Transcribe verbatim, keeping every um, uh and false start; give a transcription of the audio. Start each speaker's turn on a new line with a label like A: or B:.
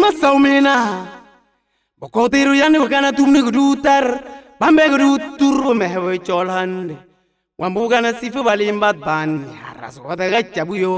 A: saumina bokotiru yani wakana tumni gudutar bambe gudutur mehwe cholhande wambugana sifu balimbat ban raso wata gacha buyo